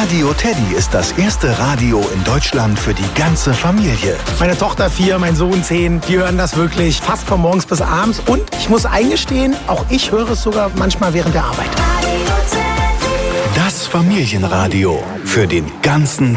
Radio Teddy ist das erste Radio in Deutschland für die ganze Familie. Meine Tochter 4, mein Sohn 10, die hören das wirklich fast von morgens bis abends. Und ich muss eingestehen, auch ich höre es sogar manchmal während der Arbeit. Das Familienradio für den ganzen